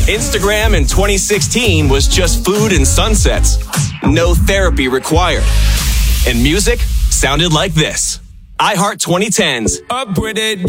Instagram in 2016 was just food and sunsets. No therapy required. And music sounded like this. iHeart 2010s. Up with it.